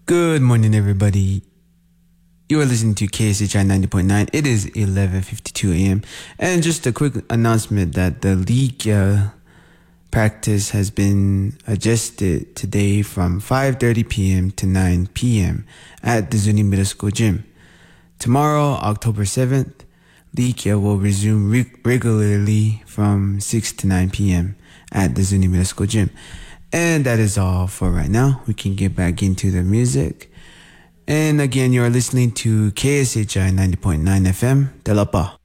Good morning, everybody. You are listening to KSHI 90.9. It is 11:52 a.m. And just a quick announcement that the league practice has been adjusted today from 5:30 p.m. to 9 p.m. at the Zuni Middle School gym. Tomorrow, October 7th, league will resume regularly from 6 to 9 p.m. at the Zuni Middle School gym. And that is all for right now. We can get back into the music. And again, you are listening to KSHI 90.9 FM, Delapa.